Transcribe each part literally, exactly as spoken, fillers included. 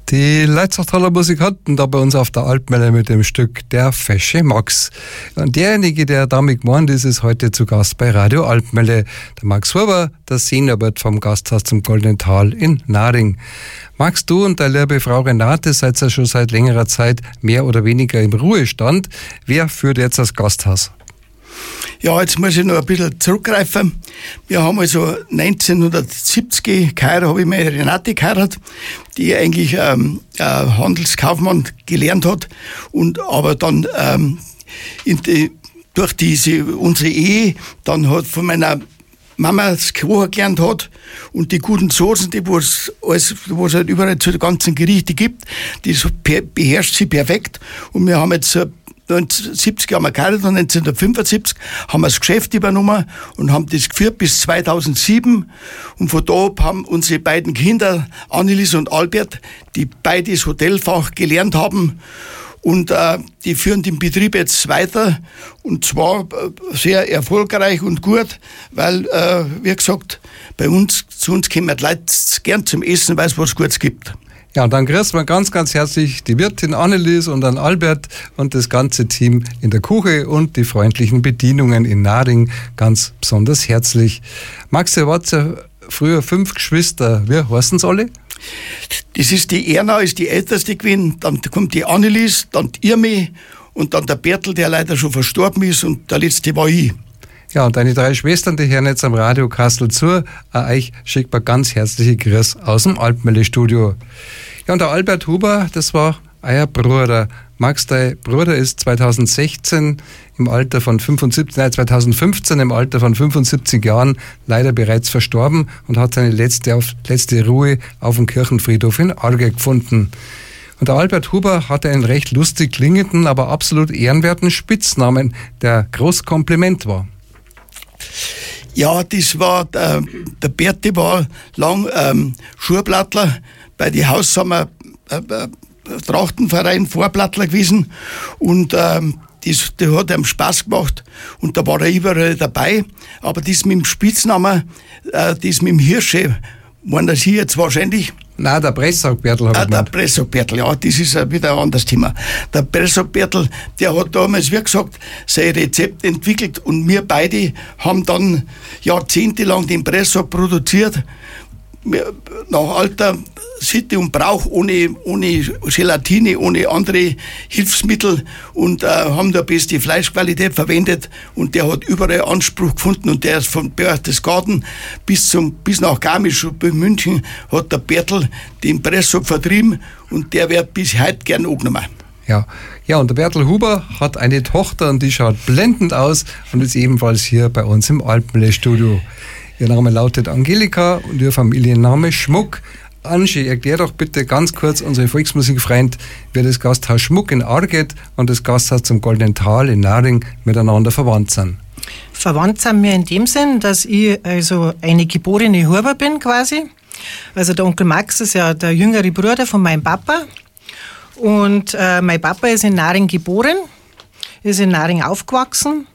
Die Leitzachtaler Musikanten da bei uns auf der Alpmelle mit dem Stück Der fesche Max. Und derjenige, der damit gemeint ist, ist heute zu Gast bei Radio Alpmelle. Der Max Huber, der Seniorbert vom Gasthaus zum Goldenen Tal in Naring. Max, du und deine liebe Frau Renate seid ja schon seit längerer Zeit mehr oder weniger im Ruhestand. Wer führt jetzt das Gasthaus? Ja, jetzt muss ich noch ein bisschen zurückgreifen. Wir haben also neunzehnhundertsiebzig geheiratet, habe ich meine Renate geheiratet, die eigentlich ähm, äh, Handelskaufmann gelernt hat und aber dann ähm, in die, durch diese unsere Ehe dann hat von meiner Mama das Kochen gelernt hat und die guten Soßen, die was alles, was halt überall zu den ganzen Gerichten gibt, die beherrscht sie perfekt. Und wir haben jetzt neunzehnhundertsiebzig haben wir geheiratet und neunzehnhundertfünfundsiebzig haben wir das Geschäft übernommen und haben das geführt bis zweitausendsieben. Und von da ab haben unsere beiden Kinder, Annelies und Albert, die beide das Hotelfach gelernt haben. Und äh, die führen den Betrieb jetzt weiter und zwar äh, sehr erfolgreich und gut, weil, äh, wie gesagt, bei uns, zu uns kommen die Leute gern zum Essen, weil es was Gutes gibt. Ja, und dann grüßen wir ganz, ganz herzlich die Wirtin Annelies und dann Albert und das ganze Team in der Küche und die freundlichen Bedienungen in Naring ganz besonders herzlich. Max, ihr wart ja früher fünf Geschwister. Wie heißen sie alle? Das ist die Erna, ist die älteste gewesen, dann kommt die Annelies, dann die Irmi und dann der Bertel, der leider schon verstorben ist und der letzte war ich. Ja, und deine drei Schwestern, die hören jetzt am Radio Kastel zu. Auch euch schickt man ganz herzliche Grüß aus dem Alpmelle-Studio. Ja, und der Albert Huber, das war euer Bruder. Max, dein Bruder ist zweitausendsechzehn im Alter von fünfundsiebzig, nein, zweitausendfünfzehn im Alter von fünfundsiebzig Jahren leider bereits verstorben und hat seine letzte, auf, letzte Ruhe auf dem Kirchenfriedhof in Arge gefunden. Und der Albert Huber hatte einen recht lustig klingenden, aber absolut ehrenwerten Spitznamen, der groß Kompliment war. Ja, das war, der, der Berti war lang ähm, Schuhplattler bei die Haussammer äh, äh, Trachtenverein Vorplattler gewesen und ähm, das, das hat ihm Spaß gemacht und da war er überall dabei, aber das mit dem Spitznamen, äh, das mit dem Hirsche, waren das hier jetzt wahrscheinlich? Nein, der Presssackbertel habe ich ah, der Presssackbertel, ja, das ist wieder ein anderes Thema. Der Presssackbertel, der hat damals, wie gesagt, sein Rezept entwickelt und wir beide haben dann jahrzehntelang den Pressack produziert, nach alter Sitte und Brauch, ohne, ohne Gelatine, ohne andere Hilfsmittel und äh, haben da beste Fleischqualität verwendet und der hat überall Anspruch gefunden und der ist von Berchtesgaden bis zum, bis nach Garmisch und bis München hat der Bertel den Pressack vertrieben und der wird bis heute gern angenommen. Ja. ja, und der Bertel Huber hat eine Tochter und die schaut blendend aus und ist ebenfalls hier bei uns im Alpmelle-Studio. Ihr Name lautet Angelika und ihr Familienname Schmuck. Angie, erklär doch bitte ganz kurz unsere Volksmusikfreund, wie das Gasthaus Schmuck in Arget und das Gasthaus zum Goldenen Tal in Naring miteinander verwandt sind. Verwandt sind wir in dem Sinn, dass ich also eine geborene Huber bin quasi. Also der Onkel Max ist ja der jüngere Bruder von meinem Papa. Und äh, mein Papa ist in Naring geboren, ist in Naring aufgewachsen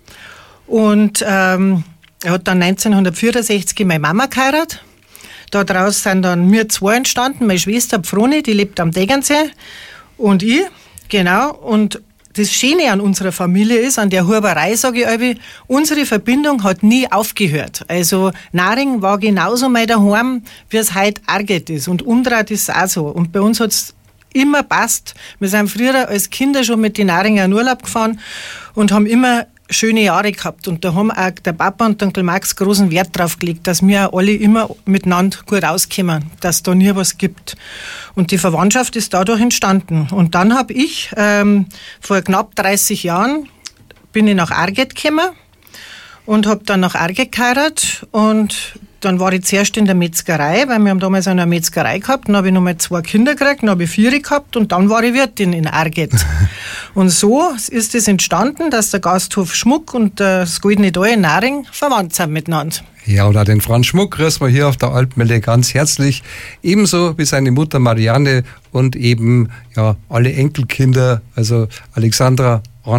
und ähm, er hat dann neunzehnhundertvierundsechzig meine Mama geheiratet. Daraus sind dann wir zwei entstanden, meine Schwester Froni, die lebt am Degernsee und ich, genau. Und das Schöne an unserer Familie ist, an der Huberei, sage ich euch, unsere Verbindung hat nie aufgehört. Also Naring war genauso mein Daheim, wie es heute Arget ist und umdreht ist es auch so. Und bei uns hat es immer passt. Wir sind früher als Kinder schon mit den Naringer in Urlaub gefahren und haben immer schöne Jahre gehabt. Und da haben auch der Papa und der Onkel Max großen Wert drauf gelegt, dass wir alle immer miteinander gut rauskommen, dass da nie was gibt. Und die Verwandtschaft ist dadurch entstanden. Und dann habe ich ähm, vor knapp dreißig Jahren bin ich nach Arget gekommen und habe dann nach Arget geheiratet und dann war ich zuerst in der Metzgerei, weil wir haben damals eine Metzgerei gehabt, dann habe ich nochmal zwei Kinder gekriegt, dann habe ich vier gehabt und dann war ich Wirtin in Arget. Und so ist es entstanden, dass der Gasthof Schmuck und das Goldene Tal in Naring verwandt sind miteinander. Ja, oder den Franz Schmuck grüßen wir hier auf der Alpmelle ganz herzlich. Ebenso wie seine Mutter Marianne und eben ja alle Enkelkinder, also Alexandra, Anna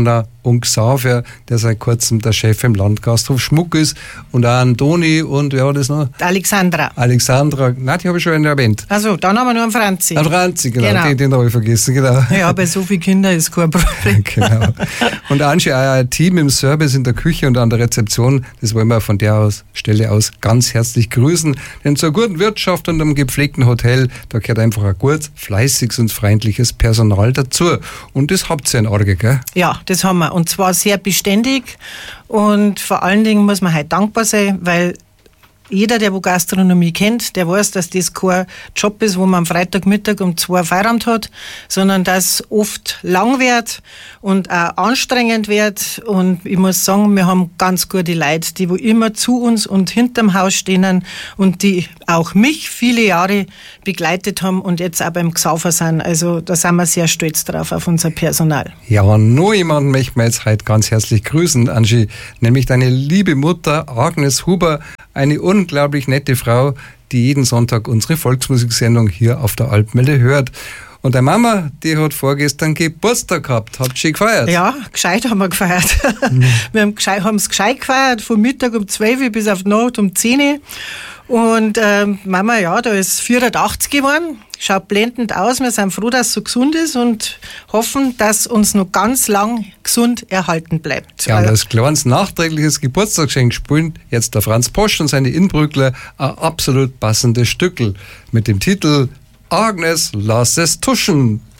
und Xaver, der seit kurzem der Chef im Landgasthof Schmuck ist, und auch an Toni und wer war das noch? Alexandra. Alexandra, nein, die habe ich schon erwähnt. Also, dann haben wir noch einen Franzi. An Franzi, genau, Genau. den, den habe ich vergessen, genau. Ja, bei so vielen Kindern ist kein Problem. Genau. Und Angie, auch ein Team im Service, in der Küche und an der Rezeption, das wollen wir von der aus, Stelle aus ganz herzlich grüßen. Denn zur guten Wirtschaft und einem gepflegten Hotel, da gehört einfach ein gut, fleißiges und freundliches Personal dazu. Und das habt ihr in Orge, gell? Ja, das haben wir. Und zwar sehr beständig. Und vor allen Dingen muss man halt dankbar sein, weil jeder, der wo Gastronomie kennt, der weiß, dass das kein Job ist, wo man am Freitagmittag um zwei Feierabend hat, sondern dass oft lang wird und auch anstrengend wird. Und ich muss sagen, wir haben ganz gute Leute, die wo immer zu uns und hinterm Haus stehen und die auch mich viele Jahre begleitet haben und jetzt auch beim Xaver sind. Also da sind wir sehr stolz drauf, auf unser Personal. Ja, und nur jemanden möchten wir jetzt heute ganz herzlich grüßen, Angie, nämlich deine liebe Mutter Agnes Huber, eine unglaublich nette Frau, die jeden Sonntag unsere Volksmusiksendung hier auf der Alpmelde hört. Und deine Mama, die hat vorgestern Geburtstag gehabt. Habt ihr gefeiert? Ja, gescheit haben wir gefeiert. Mhm. Wir haben gescheit, haben es gescheit gefeiert, vom Mittag um zwölf bis auf die Nacht um zehn. Und ähm, Mama, ja, da ist vierundachtzig geworden. Schaut blendend aus. Wir sind froh, dass sie so gesund ist und hoffen, dass uns noch ganz lang gesund erhalten bleibt. Ja, und als kleines nachträgliches Geburtstagsgeschenk spielen jetzt der Franz Posch und seine Inbrückler ein absolut passendes Stückel mit dem Titel Agnes, lass es tuschen.